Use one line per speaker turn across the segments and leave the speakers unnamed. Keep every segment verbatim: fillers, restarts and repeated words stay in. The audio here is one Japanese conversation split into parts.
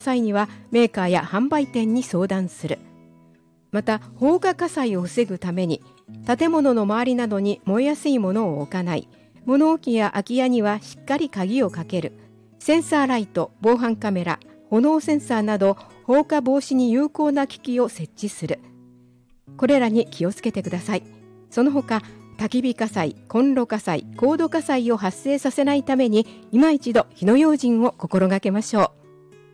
際にはメーカーや販売店に相談する。また放火火災を防ぐために建物の周りなどに燃えやすいものを置かない、物置や空き家にはしっかり鍵をかける、センサーライト、防犯カメラ、炎センサーなど放火防止に有効な機器を設置する。これらに気をつけてください。その他、焚き火火災、コンロ火災、コード火災を発生させないために今一度火の用心を心がけましょう。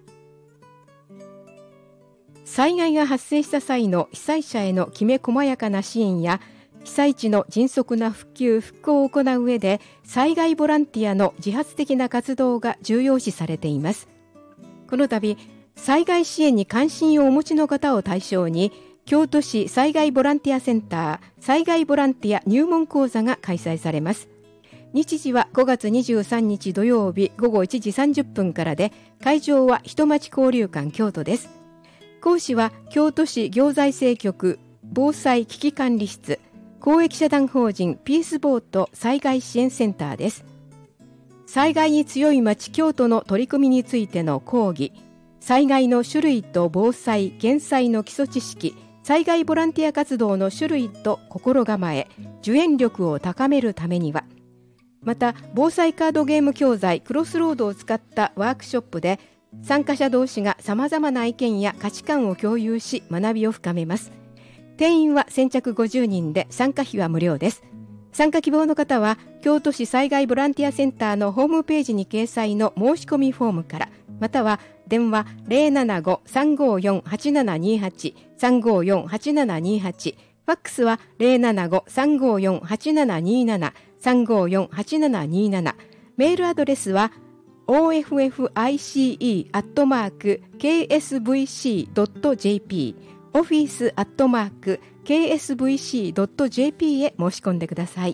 災害が発生した際の被災者へのきめ細やかな支援や被災地の迅速な復旧・復興を行う上で、災害ボランティアの自発的な活動が重要視されています。この度、災害支援に関心をお持ちの方を対象に、京都市災害ボランティアセンター災害ボランティア入門講座が開催されます。日時はごがつにじゅうさんにち土曜日ごごいちじさんじゅっぷんからで、会場は人町交流館京都です。講師は京都市行財政局防災危機管理室公益社団法人ピースボート災害支援センターです。災害に強い町京都の取り組みについての講義、災害の種類と防災・減災の基礎知識、災害ボランティア活動の種類と心構え、受援力を高めるためには、また防災カードゲーム教材クロスロードを使ったワークショップで参加者同士がさまざまな意見や価値観を共有し学びを深めます。定員は先着ごじゅうにんで参加費は無料です。参加希望の方は京都市災害ボランティアセンターのホームページに掲載の申し込みフォームから、または電話 ゼロななご さんごよん はちななにはち さんごよん はちななにはち、ファックスは ゼロななご さんごよん はちななになな さんごよん はちななになな、メールアドレスは オーエフエフアイシーイー アットマーク ケーエスブイシー ドット ジェーピー オフィスアットマーク ケーエスブイシー ドット ジェーピー へ申し込んでください。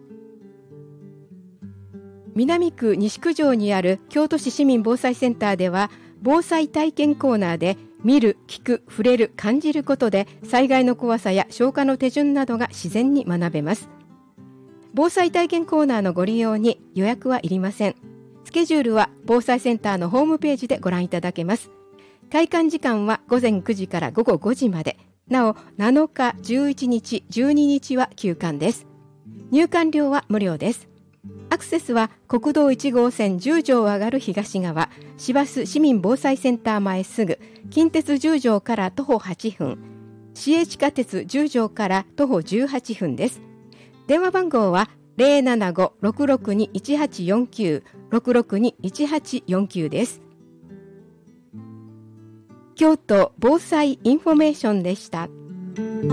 南区西区条にある京都市市民防災センターでは、防災体験コーナーで見る、聞く、触れる、感じることで災害の怖さや消火の手順などが自然に学べます。防災体験コーナーのご利用に予約はいりません。スケジュールは防災センターのホームページでご覧いただけます。開館時間はごぜんくじからごごごじまで。なおなのか、じゅういちにち、じゅうににちは休館です。入館料は無料です。アクセスは国道いち号線じゅう条を上がる東側、市バス市民防災センター前すぐ、近鉄じゅう条から徒歩はっぷん、市営地下鉄じゅう条から徒歩じゅうはっぷんです。電話番号は ゼロななご ろくろくに いちはちよんきゅう ろくろくに いちはちよんきゅうです。京都防災インフォメーションでした。